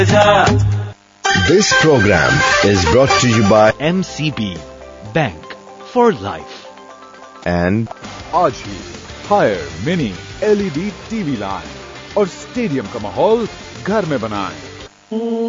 This program is brought to you by MCB Bank for Life and आज ही higher mini LED TV लाएं और stadium का माहौल घर में बनाएं।